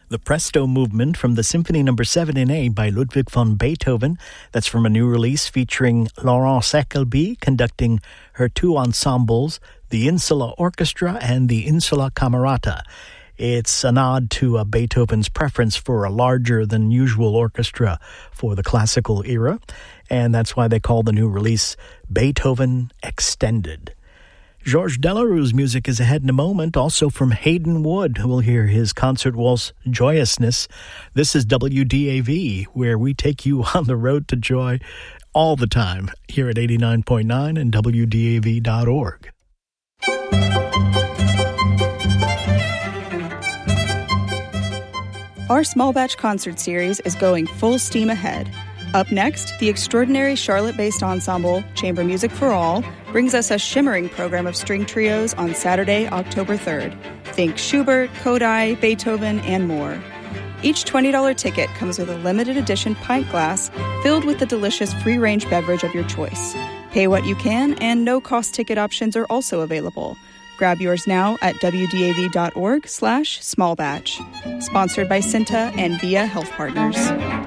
The Presto Movement from the Symphony No. 7 in A by Ludwig van Beethoven. That's from a new release featuring Laurence Eckelby conducting her two ensembles, the Insula Orchestra and the Insula Camerata. It's a nod to Beethoven's preference for a larger-than-usual orchestra for the classical era, and that's why they call the new release Beethoven Extended. Georges Delaroux's music is ahead in a moment, also from Hayden Wood, who will hear his concert waltz Joyousness. This is WDAV, where we take you on the road to joy all the time, here at 89.9 and WDAV.org. Our small batch concert series is going full steam ahead. Up next, the extraordinary Charlotte-based ensemble, Chamber Music for All, brings us a shimmering program of string trios on Saturday, October 3rd. Think Schubert, Kodály, Beethoven, and more. Each $20 ticket comes with a limited edition pint glass filled with the delicious free-range beverage of your choice. Pay what you can, and no-cost ticket options are also available. Grab yours now at wdav.org/smallbatch. Sponsored by Cinta and Via Health Partners.